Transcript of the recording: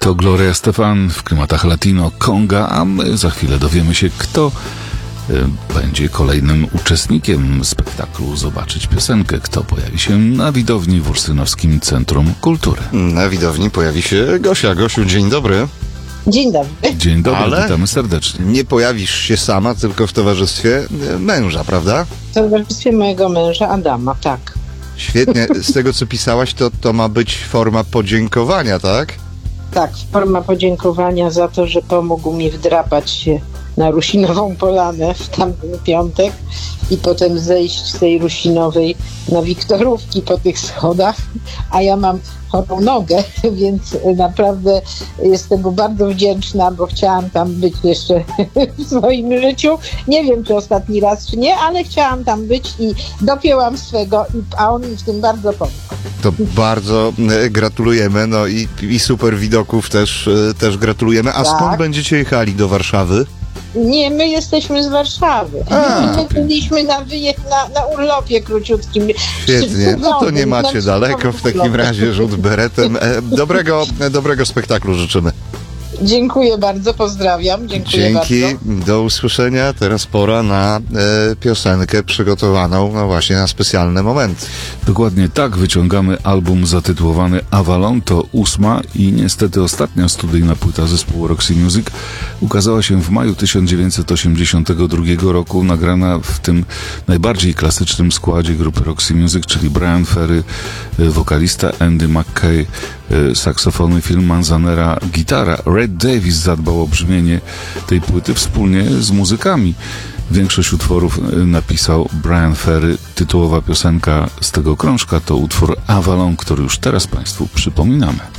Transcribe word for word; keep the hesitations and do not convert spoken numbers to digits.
To Gloria Estefan w klimatach latino, conga, a my za chwilę dowiemy się, kto y, będzie kolejnym uczestnikiem spektaklu Zobaczyć piosenkę, kto pojawi się na widowni w Ursynowskim Centrum Kultury. Na widowni pojawi się Gosia. Gosiu, dzień dobry. Dzień dobry. Dzień dobry, Ale witamy serdecznie. Nie pojawisz się sama, tylko w towarzystwie męża, prawda? W towarzystwie mojego męża Adama, tak. Świetnie. Z tego, co pisałaś, to, to ma być forma podziękowania, tak? Tak, forma podziękowania za to, że pomógł mi wdrapać się na Rusinową Polanę w tamten piątek i potem zejść z tej Rusinowej na Wiktorówki po tych schodach, a ja mam chorą nogę, więc naprawdę jestem mu bardzo wdzięczna, bo chciałam tam być jeszcze w swoim życiu. Nie wiem, czy ostatni raz, czy nie, ale chciałam tam być i dopięłam swego, a on mi w tym bardzo pomógł. To bardzo e, gratulujemy, no i, i super widoków też, e, też gratulujemy. A Tak. skąd będziecie jechali do Warszawy? Nie, my jesteśmy z Warszawy. A. My byliśmy na, wyje- na, na urlopie króciutkim. Świetnie, no to nie Cudownym, macie cudownym daleko, w takim urlopie. razie rzut beretem. E, dobrego, e, dobrego spektaklu życzymy. Dziękuję bardzo, pozdrawiam. Dziękuję Dzięki, bardzo. do usłyszenia. Teraz pora na e, piosenkę przygotowaną no właśnie na specjalne momenty. Dokładnie tak, wyciągamy album zatytułowany Avalon, to ósma i niestety ostatnia studyjna płyta zespołu Roxy Music ukazała się w maju tysiąc dziewięćset osiemdziesiątego drugiego roku, nagrana w tym najbardziej klasycznym składzie grupy Roxy Music, czyli Bryan Ferry, wokalista, Andy McKay, saksofony, Phil Manzanera, gitara. Red Davis zadbał o brzmienie tej płyty wspólnie z muzykami. Większość utworów napisał Bryan Ferry. Tytułowa piosenka z tego krążka to utwór Avalon, który już teraz Państwu przypominamy.